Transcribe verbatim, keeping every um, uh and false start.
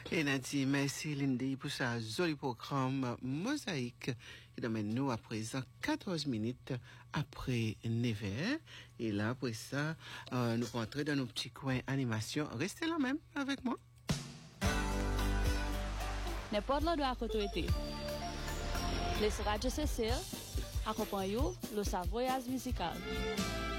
Et Nadine, merci Lindy pour sa joli programme Mosaïque qui amène nous à présent quatorze minutes après neuf heures. Et là, après ça, euh, nous rentrons dans nos petits coins animation. Restez là même avec moi. N'importe là doit côté. Les Radio Cécile accompagnent le sa voyage musical.